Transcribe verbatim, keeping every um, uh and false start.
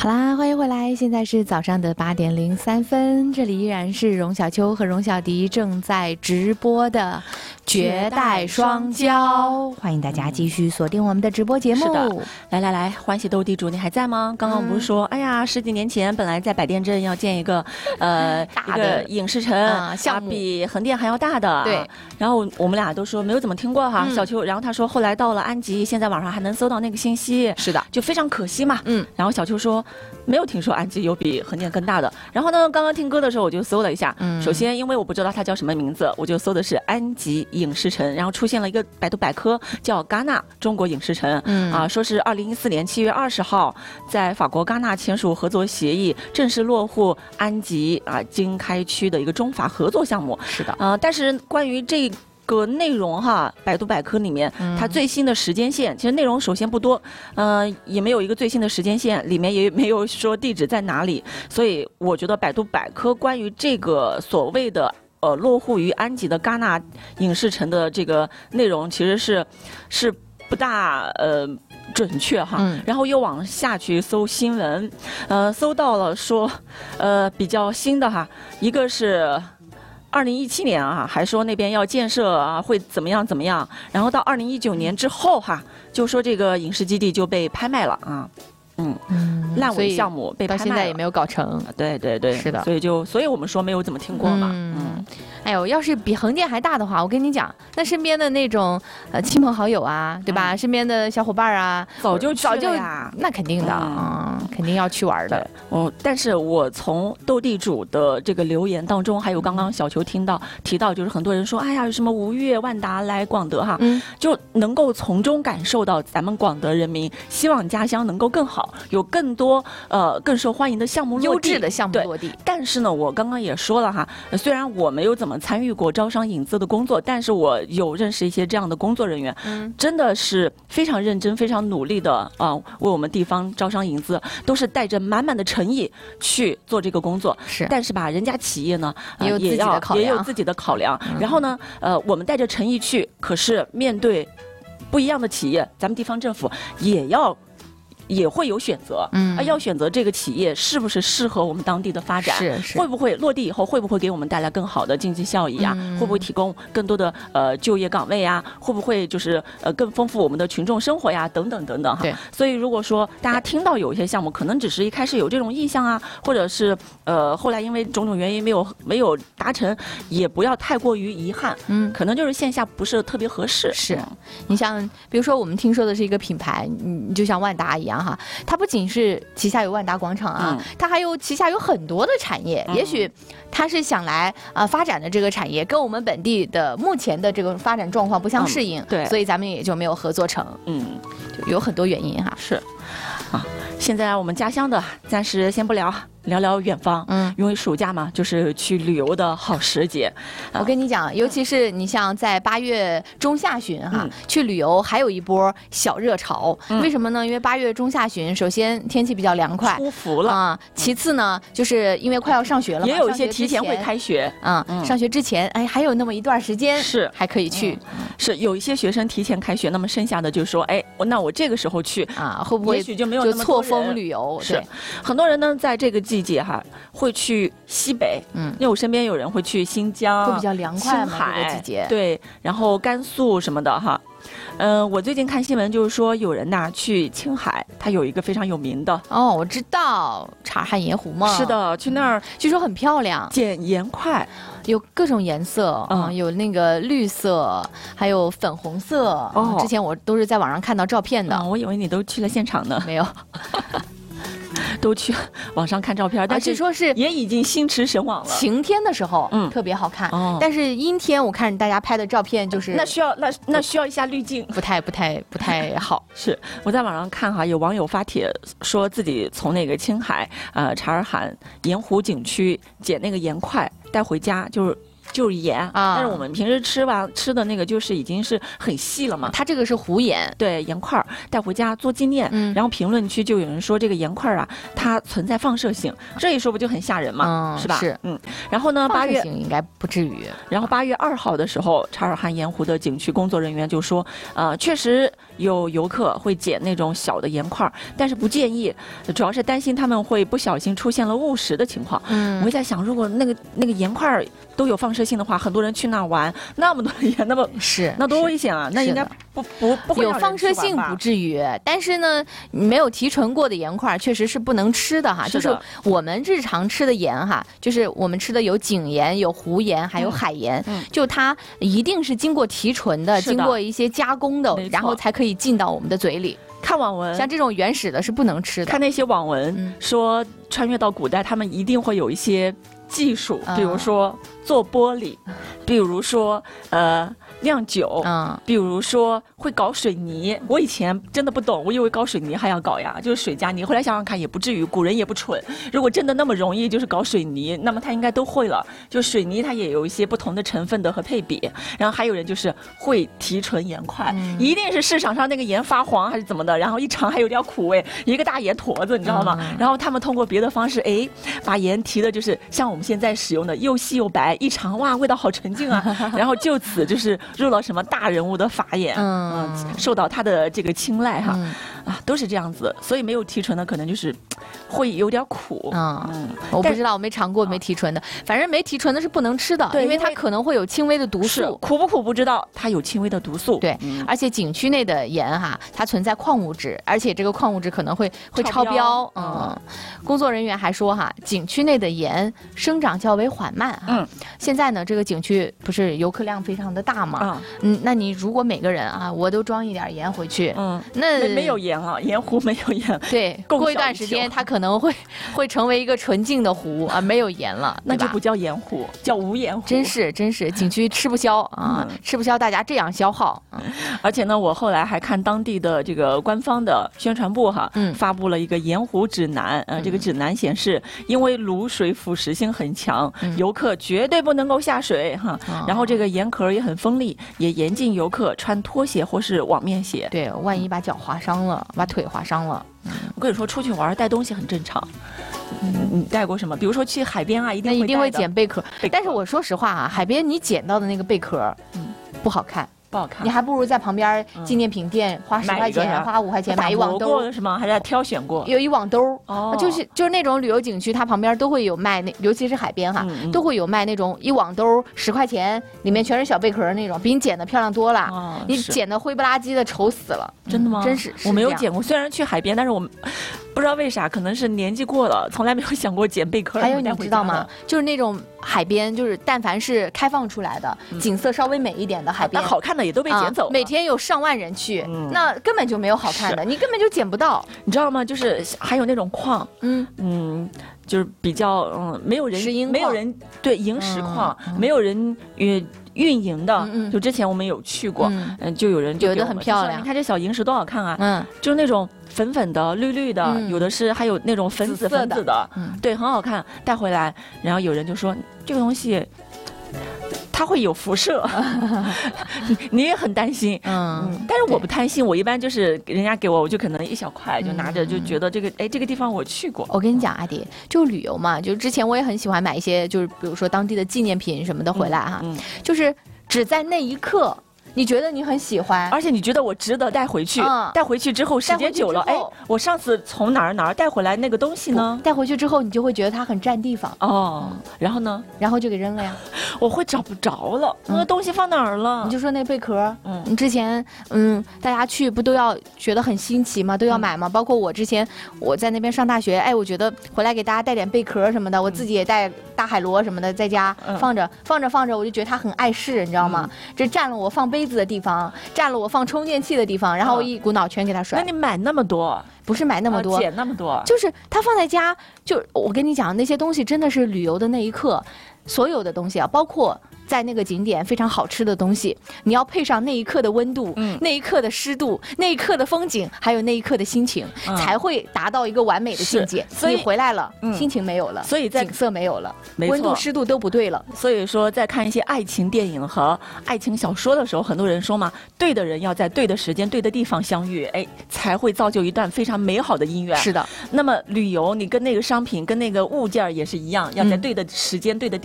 好啦，欢迎回来，现在是早上的八点零三分，这里依然是荣小秋和荣小迪正在直播的绝代双骄，欢迎大家继续锁定我们的直播节目。 是的，来来来，欢喜斗地主，你还在吗？刚刚不是说，嗯、哎呀，十几年前本来在百店镇要建一个呃大一个影视城、 呃、项目， 比横店还要大的。 对， 然后我们俩都说没有怎么听过哈，嗯、小秋，然后他说后来到了安吉，现在网上还能搜到那个信息。 是的， 就非常可惜嘛。 嗯， 然后小秋说没有听说安吉有比横店更大的。然后呢，刚刚听歌的时候我就搜了一下，嗯，首先因为我不知道它叫什么名字，我就搜的是安吉影视城，然后出现了一个百度百科叫戛纳中国影视城，嗯啊，说是二零一四年七月二十号在法国戛纳签署合作协议，正式落户安吉啊经开区的一个中法合作项目。 是的， 啊，但是关于这个内容哈，百度百科里面它最新的时间线，嗯、其实内容首先不多，呃，也没有一个最新的时间线，里面也没有说地址在哪里，所以我觉得百度百科关于这个所谓的呃落户于安吉的戛纳影视城的这个内容，其实是是不大呃准确哈。嗯、然后又往下去搜新闻，呃，搜到了说，呃，比较新的哈，一个是二零一七年啊，还说那边要建设啊，会怎么样怎么样。然后到二零一九年之后哈，就说这个影视基地就被拍卖了啊，嗯嗯，烂尾项目被拍卖了， 到现在也没有搞成。 对对对， 是的， 所以就所以我们说没有怎么听过嘛。嗯， 嗯哎呦，要是比横店还大的话，我跟你讲，那身边的那种呃亲朋好友啊，对吧？嗯、身边的小伙伴啊， 早就早就呀， 那肯定的啊、嗯，肯定要去玩的。 哦，但是我从斗地主的这个留言当中，还有刚刚小球听到提到，就是很多人说，哎呀，有什么吴越、万达来广德哈，嗯、就能够从中感受到咱们广德人民希望家乡能够更好，有更多呃更受欢迎的项目落地， 优质的项目落地。 但是呢，我刚刚也说了哈，虽然我没有怎么参与过招商引资的工作，但是我有认识一些这样的工作人员，嗯，真的是非常认真、非常努力的啊、呃，为我们地方招商引资，都是带着满满的诚意去做这个工作。 是， 但是吧，人家企业呢、 呃、也有自己的考量， 也有自己的考量。嗯、然后呢，呃，我们带着诚意去，可是面对不一样的企业，咱们地方政府也要。也会有选择，嗯，啊，要选择这个企业是不是适合我们当地的发展， 是是， 会不会落地以后会不会给我们带来更好的经济效益啊？嗯、会不会提供更多的呃就业岗位啊？会不会就是呃更丰富我们的群众生活呀？等等等等哈。 对， 所以如果说大家听到有一些项目，可能只是一开始有这种意向啊，或者是呃后来因为种种原因没有没有达成，也不要太过于遗憾，嗯，可能就是线下不是特别合适。 是，你像比如说我们听说的是一个品牌，你就像万达一样。哈，它不仅是旗下有万达广场啊，嗯、它还有旗下有很多的产业。嗯、也许它是想来啊、呃、发展的这个产业，跟我们本地的目前的这个发展状况不相适应，嗯、对，所以咱们也就没有合作成。嗯，就有很多原因哈。 是，啊，现在我们家乡的暂时先不聊。聊聊远方，嗯，因为暑假嘛，就是去旅游的好时节。 我跟你讲，尤其是你像在八月中下旬哈，嗯、去旅游还有一波小热潮。嗯、为什么呢？因为八月中下旬，首先天气比较凉快， 出伏了啊。其次呢，就是因为快要上学了嘛， 也有一些提前会开学啊。嗯、上学之前，哎，还有那么一段时间是还可以去。 嗯、是有一些学生提前开学，那么剩下的就说，哎，那我这个时候去啊，会不会也许就没有就错峰旅游？ 是，很多人呢在这个季节哈会去西北，嗯，因为我身边有人会去新疆， 会比较凉快嘛， 青海这个季节， 对，然后甘肃什么的哈。嗯、呃，我最近看新闻，就是说有人呐去青海，它有一个非常有名的哦，我知道察罕盐湖嘛， 是的，去那儿据说很漂亮， 捡盐块， 有各种颜色，嗯，有那个绿色，还有粉红色。哦，之前我都是在网上看到照片的， 嗯、我以为你都去了现场呢， 没有。 都去网上看照片，但是说是也已经心驰神往了。 晴天的时候，嗯，特别好看。哦，但是阴天，我看大家拍的照片就是那需要那那需要一下滤镜， 不太不太不太好。 是我在网上看哈，有网友发帖说自己从那个青海呃察尔罕盐湖景区捡那个盐块带回家，就是就是盐啊， 但是我们平时吃完吃的那个就是已经是很细了嘛。 它这个是糊盐， 对，盐块带回家做纪念。嗯，然后评论区就有人说这个盐块啊，它存在放射性，这一说不就很吓人嘛， 嗯、 是吧？ 是， 嗯。然后呢，八月应该不至于。 然后八月二号的时候，察尔汗盐湖的景区工作人员就说，呃，确实有游客会捡那种小的盐块，但是不建议，主要是担心他们会不小心出现了误食的情况。嗯，我在想，如果那个那个盐块都有放射性的话，很多人去那玩，那么多盐，那么是那多危险啊！那应该不不不会有放射性不至于，但是呢，没有提纯过的盐块确实是不能吃的哈。 是的就是我们日常吃的盐哈，就是我们吃的有井盐、有湖盐，还有海盐，嗯嗯、就它一定是经过提纯的，经过一些加工的，然后才可以进到我们的嘴里。 看网文， 像这种原始的是不能吃的。 看那些网文、嗯、说穿越到古代，他们一定会有一些技术，比如说做玻璃，嗯、比如说呃酿酒，嗯，比如说会搞水泥。我以前真的不懂，我以为搞水泥还要搞呀，就是水加泥。后来想想看，也不至于，古人也不蠢。如果真的那么容易，就是搞水泥，那么他应该都会了。就水泥它也有一些不同的成分的和配比。然后还有人就是会提纯盐块，嗯、一定是市场上那个盐发黄还是怎么的，然后一尝还有点苦味，一个大盐坨子，你知道吗？嗯、然后他们通过别的方式，哎，把盐提的就是像我们现在使用的又细又白，一尝哇，味道好纯净啊。然后就此就是入了什么大人物的法眼，嗯，嗯受到他的这个青睐哈，嗯、啊，都是这样子，所以没有提纯的可能就是会有点苦， 嗯，嗯我不知道，我没尝过没提纯的，反正没提纯的是不能吃的， 对， 因为它可能会有轻微的毒素， 苦不苦不知道，它有轻微的毒素， 对，嗯、而且景区内的盐哈，它存在矿物质，而且这个矿物质可能会会超标，嗯，嗯工作人员还说哈，景区内的盐生长较为缓慢哈，嗯，现在呢，这个景区不是游客量非常的大嘛，嗯。嗯，那你如果每个人啊，我都装一点盐回去，嗯，那没, 没有盐啊，盐湖没有盐， 对，过一段时间它可能会会成为一个纯净的湖啊，没有盐了， 那就不叫盐湖，叫无盐湖。 真是真是，景区吃不消啊，嗯、吃不消，大家这样消耗。嗯、 而且呢，我后来还看当地的这个官方的宣传部哈，嗯，发布了一个盐湖指南，呃，这个指南显示，因为卤水腐蚀性很强，嗯、游客绝对不能够下水哈，嗯、然后这个盐壳也很锋利。也严禁游客穿拖鞋或是网面鞋， 对，万一把脚划伤了，把腿划伤了。 嗯、我跟你说，出去玩带东西很正常。嗯，你带过什么？比如说去海边啊，一定会那一定会捡贝壳。但是我说实话啊，海边你捡到的那个贝壳，嗯，不好看。 不好看， 你还不如在旁边纪念品店、嗯、花十块钱、花五块钱买一网兜， 是吗？还是挑选过？ 有一网兜，哦，就是就是那种旅游景区，它旁边都会有卖那，尤其是海边哈，嗯、都会有卖那种一网兜十块钱，里面全是小贝壳那种，比你捡的漂亮多了。哦、你捡的灰不拉几的，丑死了。 真的吗？ 真是， 我没有捡过。虽然去海边，但是我不知道为啥，可能是年纪过了，从来没有想过捡贝壳。 还有你知道吗？就是那种海边，就是但凡是开放出来的、嗯、景色稍微美一点的海边， 那好看的也都被捡走了。 啊、每天有上万人去，嗯、那根本就没有好看的，你根本就捡不到。 你知道吗？就是还有那种矿，嗯嗯，就是比较嗯没有人没有人对萤石矿、嗯、没有人运运营的、嗯，就之前我们有去过，嗯，嗯就有人就有的很漂亮。 你看这小萤石多好看啊，嗯，就是那种粉粉的、绿绿的，嗯、有的是还有那种粉紫粉紫的，嗯，对，很好看，带回来，然后有人就说这个东西。它会有辐射，你也很担心，嗯，但是我不担心，我一般就是人家给我，我就可能一小块就拿着，就觉得这个，哎，这个地方我去过。 我跟你讲，阿迪，就旅游嘛，就之前我也很喜欢买一些，就是比如说当地的纪念品什么的回来哈，嗯嗯、就是只在那一刻。你觉得你很喜欢， 而且你觉得我值得带回去，嗯、带回去之后时间久了，哎，我上次从哪儿哪儿带回来那个东西呢？ 带回去之后，你就会觉得它很占地方哦。然后呢？ 然后就给扔了呀。 我会找不着了，那个东西放哪儿了？ 你就说那贝壳，嗯，你之前嗯，大家去不都要觉得很新奇吗？都要买吗？嗯、包括我之前我在那边上大学，哎，我觉得回来给大家带点贝壳什么的，我自己也带大海螺什么的在家放着，嗯、放着放着，我就觉得它很碍事，你知道吗？嗯、这占了我放杯子的地方，占了我放充电器的地方，然后我一股脑全给它甩。 那你买那么多？ 不是买那么多， 捡、啊、那么多， 就是它放在家。就我跟你讲，那些东西真的是旅游的那一刻，所有的东西啊，包括在那个景点非常好吃的东西，你要配上那一刻的温度、嗯、那一刻的湿度、那一刻的风景，还有那一刻的心情，嗯、才会达到一个完美的境界。所以回来了，嗯、心情没有了， 所以在景色没有了， 没错， 温度、湿度都不对了。 所以说，在看一些爱情电影和爱情小说的时候，很多人说嘛，对的人要在对的时间、对的地方相遇，哎，才会造就一段非常美好的姻缘。 是的。 那么旅游，你跟那个商品、跟那个物件也是一样，要在对的时间、嗯、对的地方。